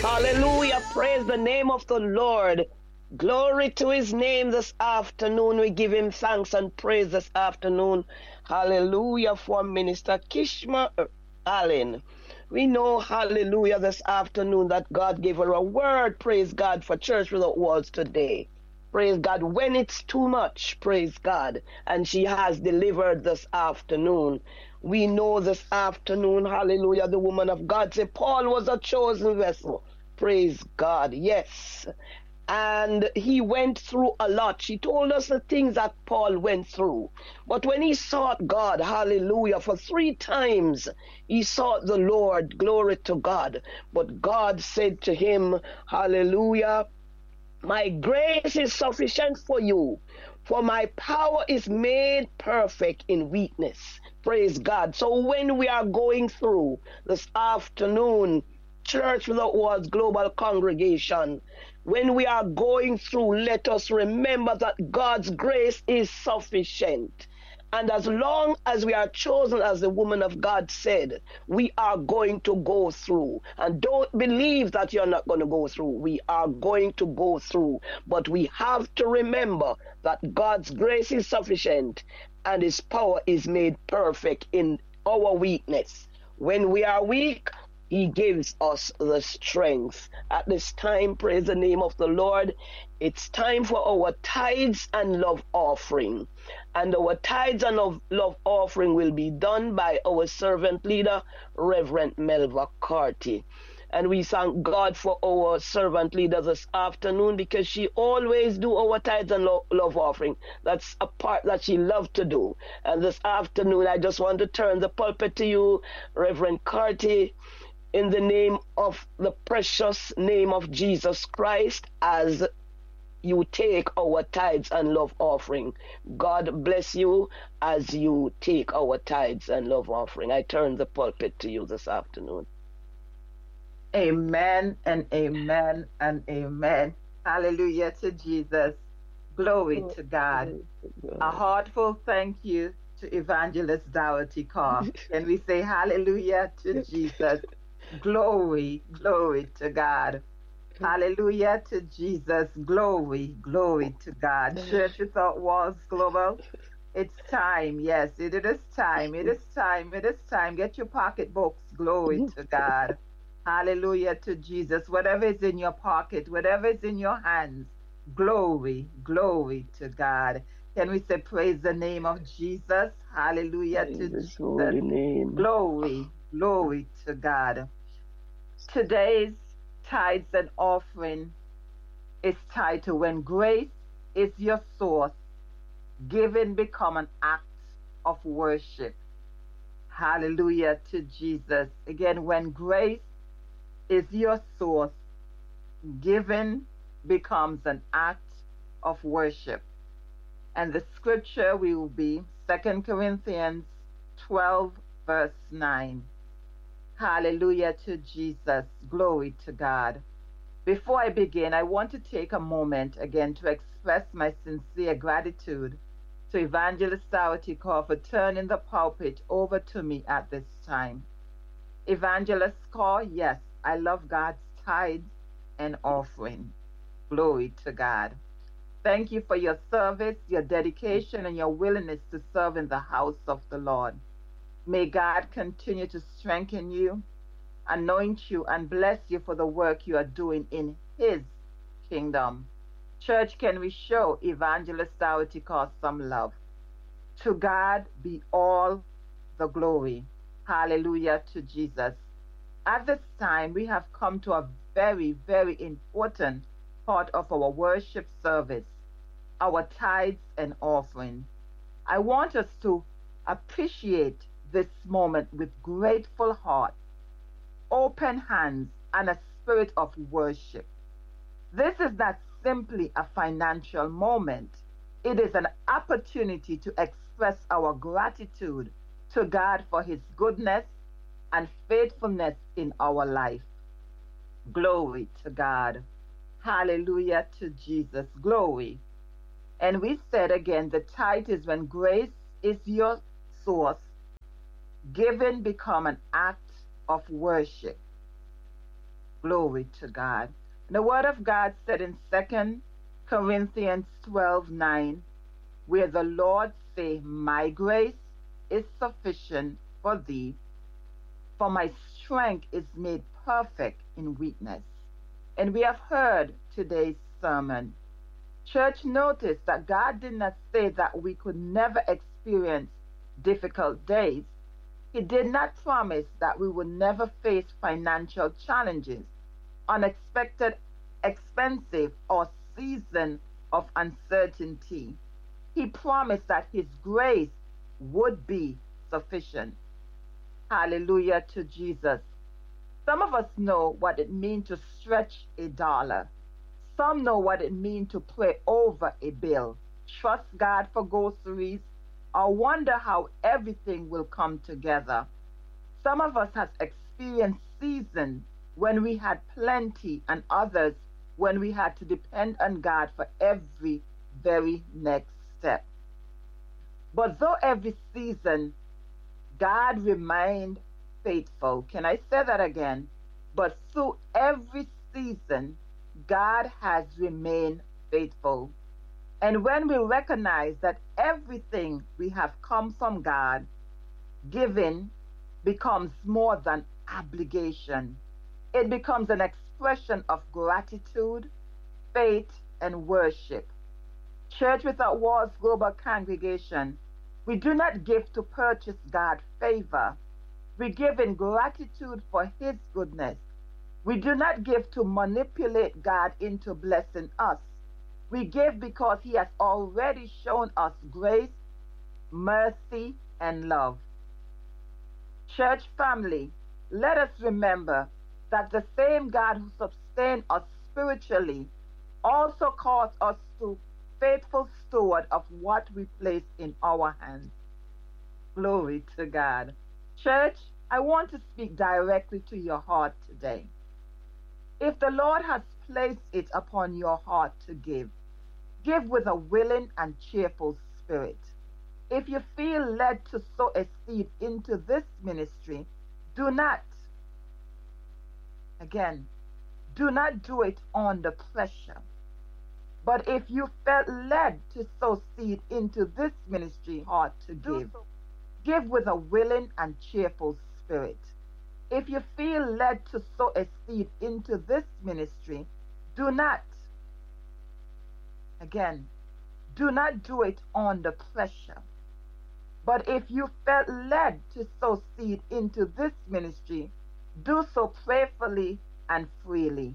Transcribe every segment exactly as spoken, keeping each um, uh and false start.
Hallelujah. Praise the name of the Lord. Glory to his name this afternoon. We give him thanks and praise this afternoon. Hallelujah for Minister Kishma Allen. We know, hallelujah, this afternoon that God gave her a word. Praise God for Church Without Walls today. Praise God. When it's too much, praise God. And she has delivered this afternoon. We know this afternoon, hallelujah, the woman of God said Paul was a chosen vessel. Praise God. Yes. And he went through a lot. She told us the things that Paul went through. But when he sought God, hallelujah, for three times he sought the Lord, glory to God. But God said to him, hallelujah, my grace is sufficient for you, for my power is made perfect in weakness. Praise God. So when we are going through this afternoon, Church Without Walls Global Congregation, when we are going through, let us remember that God's grace is sufficient. And as long as we are chosen, as the woman of God said, we are going to go through. And don't believe that you're not going to go through. We are going to go through. But we have to remember that God's grace is sufficient and his power is made perfect in our weakness. When we are weak, he gives us the strength. At this time, praise the name of the Lord. It's time for our tithes and love offering. And our tithes and love offering will be done by our servant leader, Reverend Melva Carty. And we thank God for our servant leader this afternoon because she always do our tithes and lo- love offering. That's a part that she loved to do. And this afternoon, I just want to turn the pulpit to you, Reverend Carty, in the name of the precious name of Jesus Christ, as you take our tithes and love offering. God bless you as you take our tithes and love offering. I turn the pulpit to you this afternoon. Amen and amen and amen. Hallelujah to Jesus. Glory to God. A heartful thank you to Evangelist Doherty Carr. Can we say hallelujah to Jesus? Glory, glory to God. Hallelujah to Jesus. Glory, glory to God. Church Without Walls Global. It's time. Yes, it is time. It is time. It is time. Get your pocketbooks. Glory to God. Hallelujah to Jesus. Whatever is in your pocket, whatever is in your hands, glory, glory to God. Can we say praise the name of Jesus? Hallelujah praise to his Jesus. Holy name. Glory, glory to God. Today's tithes and offering is titled When Grace is Your Source, Giving Become an Act of Worship. Hallelujah to Jesus. Again, when grace is your source, giving becomes an act of worship. And the scripture will be Second Corinthians twelve, verse nine. Hallelujah to Jesus. Glory to God. Before I begin, I want to take a moment again to express my sincere gratitude to Evangelist Doherty Carr for turning the pulpit over to me at this time. Evangelist Carr, yes, I love God's tithes and offering. Glory to God. Thank you for your service, your dedication, and your willingness to serve in the house of the Lord. May God continue to strengthen you, anoint you, and bless you for the work you are doing in his kingdom. Church, can we show Evangelist Doherty Carr some love? To God be all the glory. Hallelujah to Jesus. At this time, we have come to a very, very important part of our worship service, our tithes and offering. I want us to appreciate this moment with grateful heart, open hands, and a spirit of worship. This is not simply a financial moment. It is an opportunity to express our gratitude to God for his goodness and faithfulness in our life. Glory to God. Hallelujah to Jesus. Glory. And we said again, the tithe is when grace is your source, giving become an act of worship. Glory to God. The word of God said in Second Corinthians twelve nine, where the Lord say, my grace is sufficient for thee, for my strength is made perfect in weakness. And we have heard today's sermon. Church, notice that God did not say that we could never experience difficult days. He did not promise that we would never face financial challenges, unexpected, expensive, or season of uncertainty. He promised that His grace would be sufficient. Hallelujah to Jesus. Some of us know what it means to stretch a dollar. Some know what it means to pray over a bill, trust God for groceries, or wonder how everything will come together. Some of us have experienced seasons when we had plenty and others when we had to depend on God for every very next step. But though every season God remained faithful, can I say that again? But through every season, God has remained faithful. And when we recognize that everything we have come from God, giving becomes more than obligation. It becomes an expression of gratitude, faith, and worship. Church Without Walls Global Congregation, we do not give to purchase God's favor. We give in gratitude for His goodness. We do not give to manipulate God into blessing us. We give because He has already shown us grace, mercy, and love. Church family, let us remember that the same God who sustained us spiritually also calls us to faithful steward of what we place in our hands. Glory to God. Church, I want to speak directly to your heart today. If the Lord has placed it upon your heart to give, give with a willing and cheerful spirit. If you feel led to sow a seed into this ministry, do not, again, do not do it under pressure. But if you felt led to sow seed into this ministry heart to give, give with a willing and cheerful spirit. If you feel led to sow a seed into this ministry, do not, again, do not do it under pressure. But if you felt led to sow seed into this ministry, do so prayerfully and freely.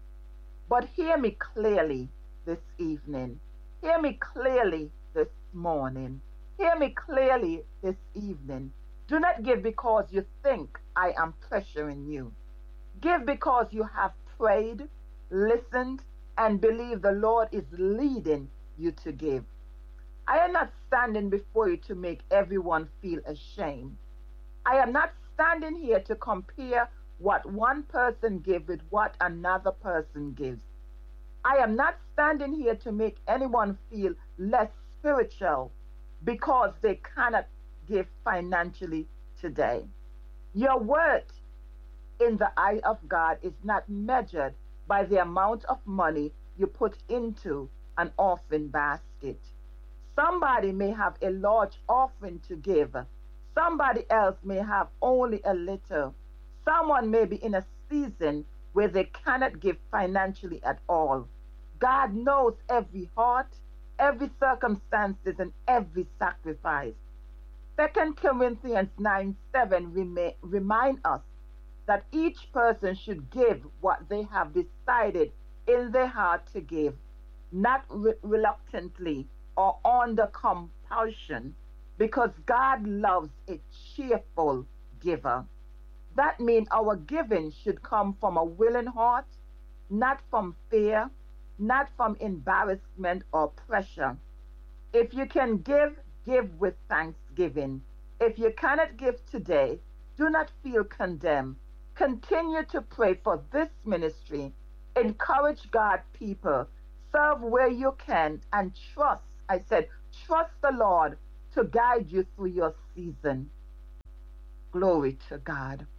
But hear me clearly this evening. Hear me clearly this morning. Hear me clearly this evening. Do not give because you think I am pressuring you. Give because you have prayed, listened, and believe the Lord is leading you to give. I am not standing before you to make everyone feel ashamed. I am not standing here to compare what one person gives with what another person gives. I am not standing here to make anyone feel less spiritual because they cannot give financially today. Your worth in the eye of God is not measured by the amount of money you put into an offering basket. Somebody may have a large offering to give. Somebody else may have only a little. Someone may be in a season where they cannot give financially at all. God knows every heart, every circumstances, and every sacrifice. Second Corinthians nine seven remi- remind us that each person should give what they have decided in their heart to give, not re- reluctantly or under compulsion, because God loves a cheerful giver. That means our giving should come from a willing heart, not from fear, not from embarrassment or pressure. If you can give, give with thanksgiving. If you cannot give today, do not feel condemned. Continue to pray for this ministry. Encourage God's people. Serve where you can and trust, I said, trust the Lord to guide you through your season. Glory to God.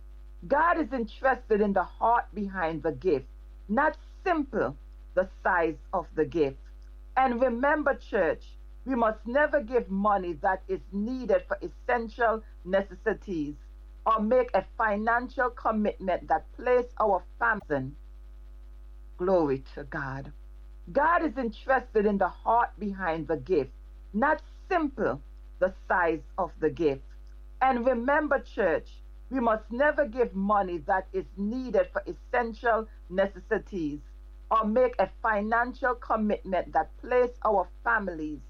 God is interested in the heart behind the gift, not simple the size of the gift. And remember, church, we must never give money that is needed for essential necessities or make a financial commitment that place our families. Glory to God. God is interested in the heart behind the gift, not simple the size of the gift. And remember, church, we must never give money that is needed for essential necessities or make a financial commitment that place our families